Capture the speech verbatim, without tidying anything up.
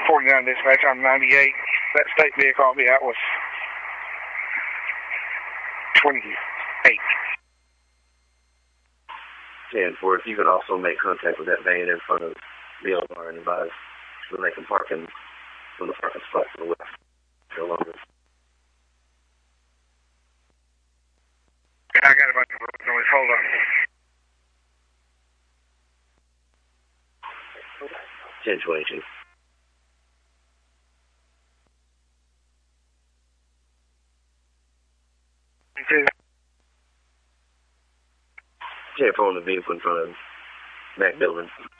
forty-nine dispatch, I'm ninety-eight. That state vehicle I'll be out was twenty-eight. ten four, if you can also make contact with that van in front of the L R and advise when they can park in from the parking spot to the west. No longer. I got a bunch of road noise. Hold on. ten twenty-two. Two. ten four on the vehicle in front of Mac Building.